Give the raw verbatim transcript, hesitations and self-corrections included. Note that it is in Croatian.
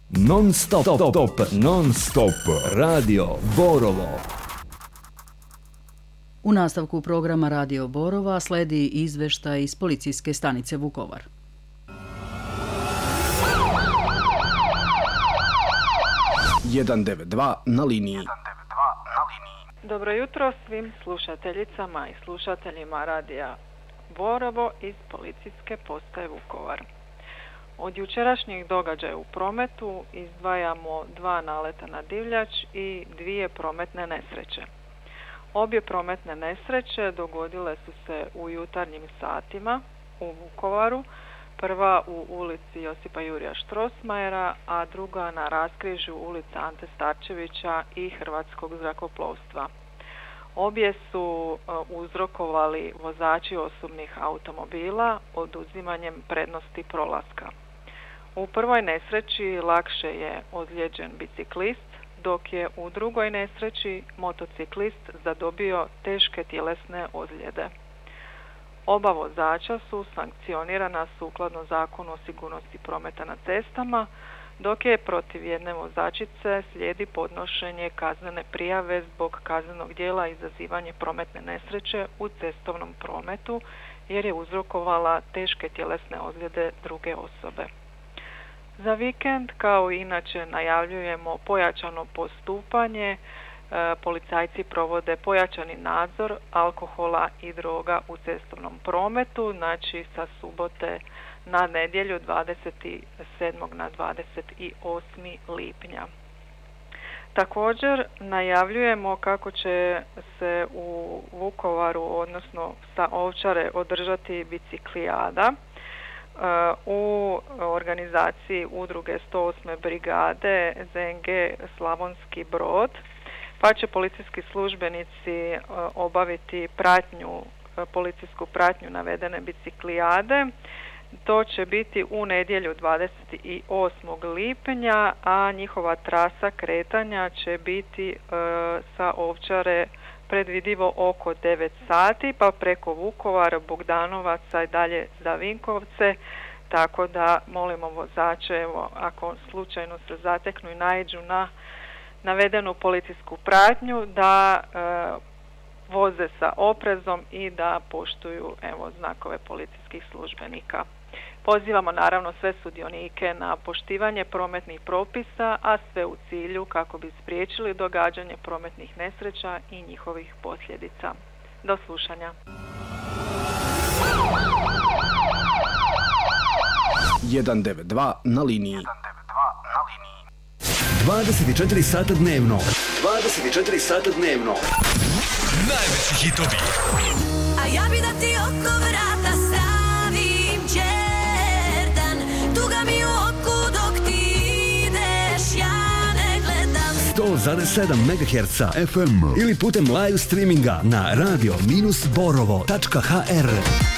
Non stop, stop, stop, non stop. Radio Borovo. U nastavku programa Radio Borova sledi izveštaj iz policijske stanice Vukovar. jedan devet dva na liniji. Dobro jutro svim slušateljicama i slušateljima Radija Borovo iz policijske postaje Vukovar. Od jučerašnjih događaja u prometu izdvajamo dva naleta na divljač i dvije prometne nesreće. Obje prometne nesreće dogodile su se u jutarnjim satima u Vukovaru, prva u ulici Josipa Jurija Strossmayera, a druga na raskrižju ulica Ante Starčevića i Hrvatskog zrakoplovstva. Obje su uzrokovali vozači osobnih automobila oduzimanjem prednosti prolaska. U prvoj nesreći lakše je ozlijeđen biciklist, dok je u drugoj nesreći motociklist zadobio teške tjelesne ozljede. Oba vozača su sankcionirana sukladno Zakonu o sigurnosti prometa na cestama, dok je protiv jedne vozačice slijedi podnošenje kaznene prijave zbog kaznenog djela izazivanje prometne nesreće u cestovnom prometu jer je uzrokovala teške tjelesne ozljede druge osobe. Za vikend, kao i inače, najavljujemo pojačano postupanje. E, policajci provode pojačani nadzor alkohola i droga u cestovnom prometu, znači sa subote na nedjelju dvadeset sedmog na dvadeset osmi lipnja. Također najavljujemo kako će se u Vukovaru, odnosno sa Ovčare, održati biciklijada u organizaciji udruge sto osme brigade Z N G Slavonski Brod, pa će policijski službenici obaviti pratnju, policijsku pratnju navedene biciklijade. To će biti u nedjelju dvadeset osmog lipnja, a njihova trasa kretanja će biti e, sa Ovčare predvidivo oko devet sati, pa preko Vukovara, Bogdanovaca i dalje za Vinkovce, tako da molimo vozače, evo, ako slučajno se zateknu i naiđu na navedenu policijsku pratnju, da e, voze sa oprezom i da poštuju, evo, znakove policijskih službenika. Pozivamo naravno sve sudionike na poštivanje prometnih propisa, a sve u cilju kako bi spriječili događanje prometnih nesreća i njihovih posljedica. Do slušanja. jedan devet dva na liniji. dvadeset četiri sata dnevno. dvadeset četiri sata dnevno. Najveći hitovi. A ja bi da ti oko vrata stavim đerdan, tuga mi u oku dok ti ideš, ja ne gledam. sto zarez sedam megaherca F M ili putem live streaminga na radio dash borovo tačka h r.